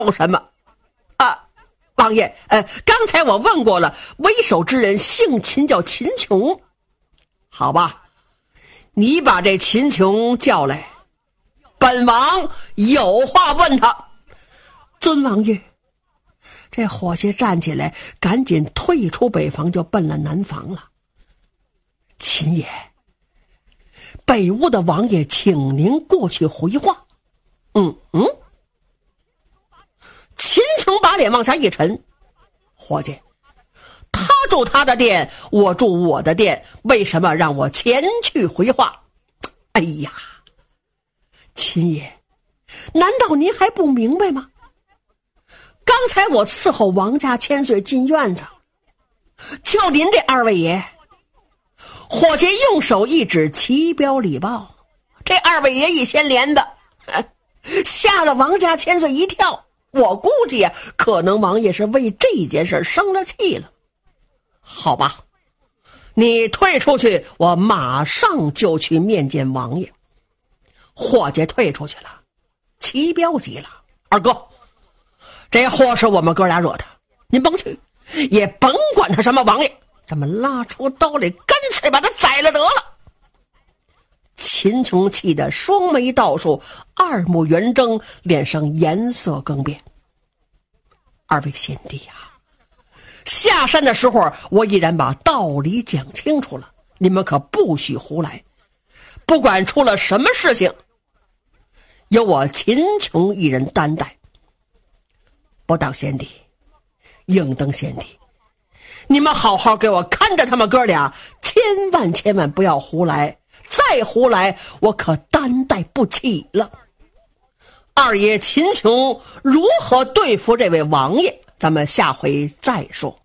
什么？啊，王爷，刚才我问过了，为首之人姓秦，叫秦琼。好吧，你把这秦琼叫来，本王有话问他。尊王爷。这伙计站起来，赶紧退出北房，就奔了南房了。秦爷，北屋的王爷请您过去回话。秦琼把脸往下一沉，伙计，他住他的店，我住我的店，为什么让我前去回话？哎呀，秦爷，难道您还不明白吗？刚才我伺候王家千岁进院子，就您这二位爷。伙计用手一指齐彪礼豹，这二位爷一掀帘子，吓了王家千岁一跳。我估计啊，可能王爷是为这件事生了气了。好吧，你退出去，我马上就去面见王爷。伙计退出去了，齐彪急了，二哥，这祸是我们哥俩惹的，您甭去，也甭管他什么王爷，咱们拉出刀来，干脆把他宰了得了。秦琼气得双眉倒竖，二目圆睁，脸上颜色更变。二位贤弟呀，下山的时候我已然把道理讲清楚了，你们可不许胡来，不管出了什么事情，由我秦琼一人担待。不当贤弟，应当贤弟，你们好好给我看着他们哥俩，千万不要胡来，再胡来我可担待不起了。二爷秦琼如何对付这位王爷，咱们下回再说。